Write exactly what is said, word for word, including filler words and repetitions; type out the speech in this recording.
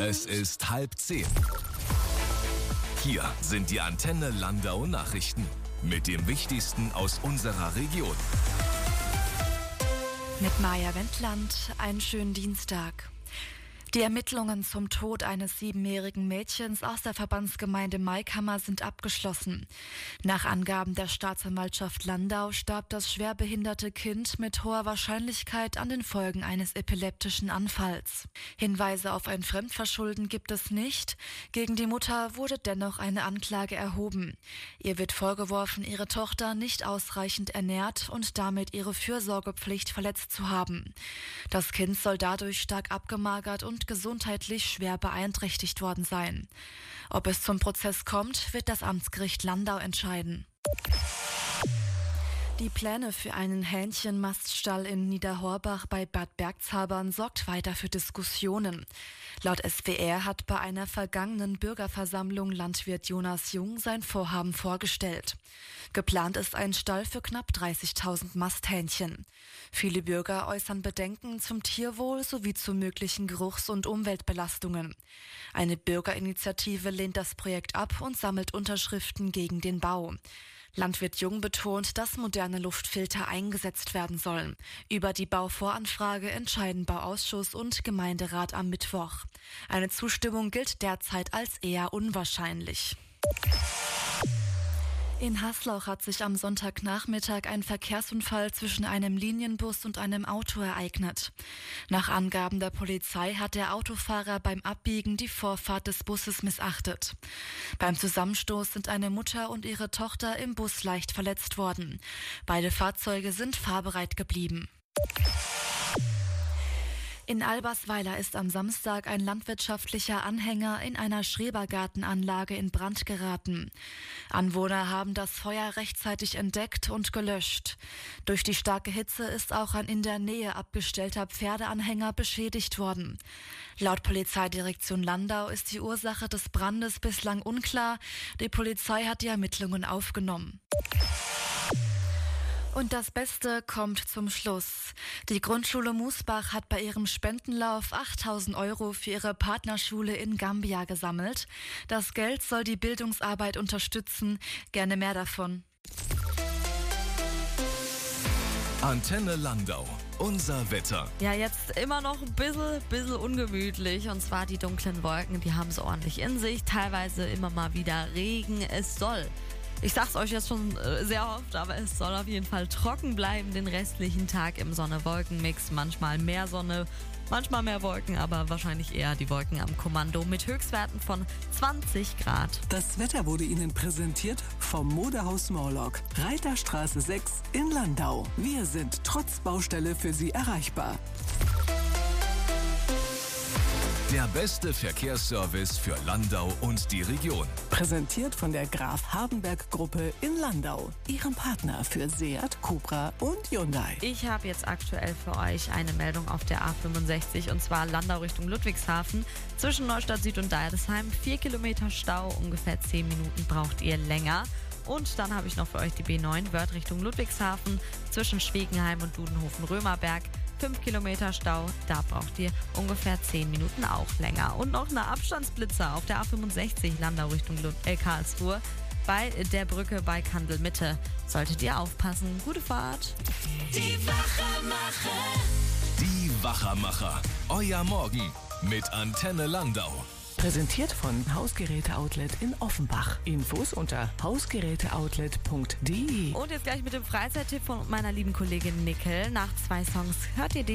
Es ist halb zehn. Hier sind die Antenne Landau Nachrichten mit dem Wichtigsten aus unserer Region. Mit Maja Wendland, einen schönen Dienstag. Die Ermittlungen zum Tod eines siebenjährigen Mädchens aus der Verbandsgemeinde Maikammer sind abgeschlossen. Nach Angaben der Staatsanwaltschaft Landau starb das schwerbehinderte Kind mit hoher Wahrscheinlichkeit an den Folgen eines epileptischen Anfalls. Hinweise auf ein Fremdverschulden gibt es nicht. Gegen die Mutter wurde dennoch eine Anklage erhoben. Ihr wird vorgeworfen, ihre Tochter nicht ausreichend ernährt und damit ihre Fürsorgepflicht verletzt zu haben. Das Kind soll dadurch stark abgemagert und gesundheitlich schwer beeinträchtigt worden sein. Ob es zum Prozess kommt, wird das Amtsgericht Landau entscheiden. Die Pläne für einen Hähnchenmaststall in Niederhorbach bei Bad Bergzabern sorgt weiter für Diskussionen. Laut S W R hat bei einer vergangenen Bürgerversammlung Landwirt Jonas Jung sein Vorhaben vorgestellt. Geplant ist ein Stall für knapp dreißigtausend Masthähnchen. Viele Bürger äußern Bedenken zum Tierwohl sowie zu möglichen Geruchs- und Umweltbelastungen. Eine Bürgerinitiative lehnt das Projekt ab und sammelt Unterschriften gegen den Bau. Landwirt Jung betont, dass moderne Luftfilter eingesetzt werden sollen. Über die Bauvoranfrage entscheiden Bauausschuss und Gemeinderat am Mittwoch. Eine Zustimmung gilt derzeit als eher unwahrscheinlich. In Haslauch hat sich am Sonntagnachmittag ein Verkehrsunfall zwischen einem Linienbus und einem Auto ereignet. Nach Angaben der Polizei hat der Autofahrer beim Abbiegen die Vorfahrt des Busses missachtet. Beim Zusammenstoß sind eine Mutter und ihre Tochter im Bus leicht verletzt worden. Beide Fahrzeuge sind fahrbereit geblieben. In Albersweiler ist am Samstag ein landwirtschaftlicher Anhänger in einer Schrebergartenanlage in Brand geraten. Anwohner haben das Feuer rechtzeitig entdeckt und gelöscht. Durch die starke Hitze ist auch ein in der Nähe abgestellter Pferdeanhänger beschädigt worden. Laut Polizeidirektion Landau ist die Ursache des Brandes bislang unklar. Die Polizei hat die Ermittlungen aufgenommen. Und das Beste kommt zum Schluss. Die Grundschule Musbach hat bei ihrem Spendenlauf achttausend Euro für ihre Partnerschule in Gambia gesammelt. Das Geld soll die Bildungsarbeit unterstützen. Gerne mehr davon. Antenne Landau. Unser Wetter. Ja, jetzt immer noch ein bisschen, bisschen ungemütlich. Und zwar die dunklen Wolken, die haben es ordentlich in sich. Teilweise immer mal wieder Regen. Es soll... Ich sag's euch jetzt schon sehr oft, aber es soll auf jeden Fall trocken bleiben den restlichen Tag im Sonne-Wolken-Mix. Manchmal mehr Sonne, manchmal mehr Wolken, aber wahrscheinlich eher die Wolken am Kommando mit Höchstwerten von zwanzig Grad. Das Wetter wurde Ihnen präsentiert vom Modehaus Morlock, Reiterstraße sechs in Landau. Wir sind trotz Baustelle für Sie erreichbar. Der beste Verkehrsservice für Landau und die Region. Präsentiert von der Graf Hardenberg Gruppe in Landau, Ihrem Partner für Seat, Cupra und Hyundai. Ich habe jetzt aktuell für euch eine Meldung auf der A fünfundsechzig und zwar Landau Richtung Ludwigshafen. Zwischen Neustadt Süd und Deidesheim vier Kilometer Stau, ungefähr zehn Minuten braucht ihr länger. Und dann habe ich noch für euch die B neun Wörth Richtung Ludwigshafen zwischen Schwegenheim und Dudenhofen-Römerberg. fünf Kilometer Stau, da braucht ihr ungefähr zehn Minuten auch länger. Und noch eine Abstandsblitzer auf der A fünfundsechzig Landau Richtung Lud- äh, Karlsruhe. Bei der Brücke bei Kandel Mitte solltet ihr aufpassen. Gute Fahrt. Die Wachermacher. Die Wachermacher. Euer Morgen mit Antenne Landau. Präsentiert von Hausgeräte-Outlet in Offenbach. Infos unter hausgeräteoutlet punkt de. Und jetzt gleich mit dem Freizeittipp von meiner lieben Kollegin Nickel. Nach zwei Songs hört ihr den